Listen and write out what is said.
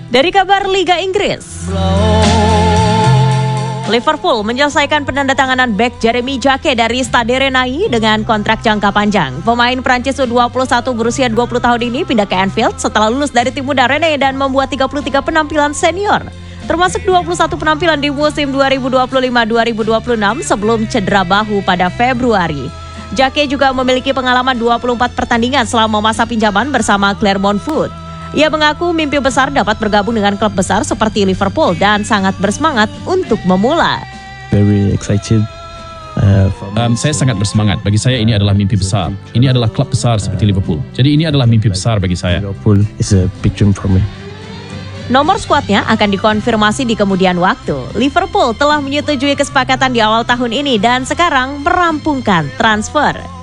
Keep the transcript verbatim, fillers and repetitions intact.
Dari kabar Liga Inggris, Liverpool menyelesaikan penandatanganan bek Jeremy Jake dari Stade Rennais dengan kontrak jangka panjang. Pemain Prancis U dua puluh satu berusia dua puluh tahun ini pindah ke Anfield setelah lulus dari tim muda Rennes dan membuat tiga puluh tiga penampilan senior, termasuk dua puluh satu penampilan di musim dua ribu dua puluh lima dua ribu dua puluh enam sebelum cedera bahu pada Februari. Jake juga memiliki pengalaman dua puluh empat pertandingan selama masa pinjaman bersama Clermont Foot. Ia mengaku mimpi besar dapat bergabung dengan klub besar seperti Liverpool dan sangat bersemangat untuk memula. Very excited. Uh, um, saya sangat bersemangat. Bagi saya ini adalah mimpi besar. Ini adalah klub besar seperti Liverpool. Jadi ini adalah mimpi besar bagi saya. Liverpool is a big dream for me. Nomor skuadnya akan dikonfirmasi di kemudian waktu. Liverpool telah menyetujui kesepakatan di awal tahun ini dan sekarang merampungkan transfer.